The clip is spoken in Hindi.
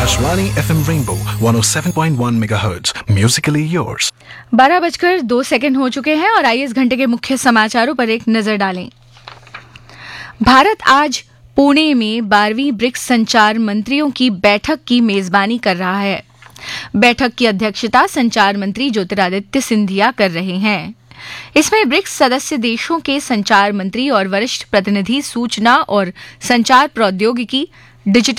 Akashvani FM Rainbow 107.1 MHz. Musically yours. 12:02 हो चुके हैं और आइए इस घंटे के मुख्य समाचारों पर एक नजर डालें। भारत आज पुणे में 12वीं ब्रिक्स संचार मंत्रियों की बैठक की मेजबानी कर रहा है। बैठक की अध्यक्षता संचार मंत्री ज्योतिरादित्य सिंधिया कर रहे हैं। इसमें ब्रिक्स सदस्य देशों के संचार मंत्री और वरिष्ठ प्रतिनिधि सूचना और संचार प्रौद्योगिकी, डिजिटल